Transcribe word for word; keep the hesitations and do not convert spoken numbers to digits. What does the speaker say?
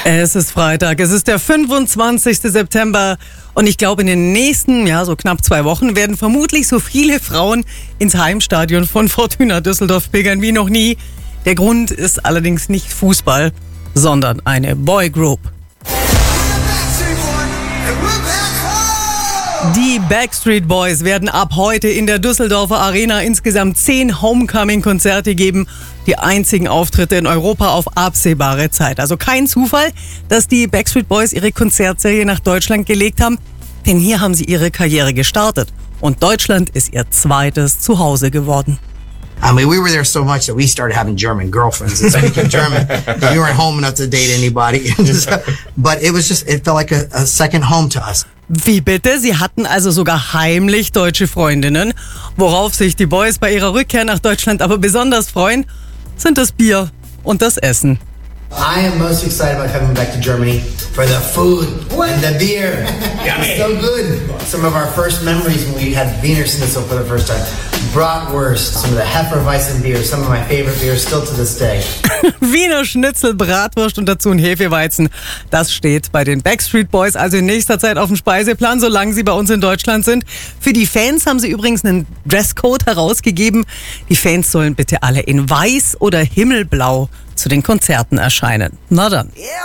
Es ist Freitag, es ist der fünfundzwanzigste September und ich glaube, in den nächsten, ja, so knapp zwei Wochen werden vermutlich so viele Frauen ins Heimstadion von Fortuna Düsseldorf pilgern wie noch nie. Der Grund ist allerdings nicht Fußball, sondern eine Boygroup. Die Backstreet Boys werden ab heute in der Düsseldorfer Arena insgesamt zehn Homecoming-Konzerte geben. Die einzigen Auftritte in Europa auf absehbare Zeit. Also kein Zufall, dass die Backstreet Boys ihre Konzertserie nach Deutschland gelegt haben, denn hier haben sie ihre Karriere gestartet. Und Deutschland ist ihr zweites Zuhause geworden. I mean, we were there so much that we started having German girlfriends and speaking German. We weren't home enough to date anybody. But it was just, it felt like a, a second home to us. Wie bitte? Sie hatten also sogar heimlich deutsche Freundinnen. Worauf sich die Boys bei ihrer Rückkehr nach Deutschland aber besonders freuen, sind das Bier und das Essen. I am most excited about coming back to Germany for the food and the beer. It's so good. Some of our first memories when we had Wiener Schnitzel for the first time. Bratwurst, some of the Hefeweizen beer, some of my favorite beers still to this day. Wiener Schnitzel, Bratwurst und dazu ein Hefeweizen. Das steht bei den Backstreet Boys also in nächster Zeit auf dem Speiseplan, solange sie bei uns in Deutschland sind. Für die Fans haben sie übrigens einen Dresscode herausgegeben. Die Fans sollen bitte alle in weiß oder himmelblau zu den Konzerten erscheinen. Na dann.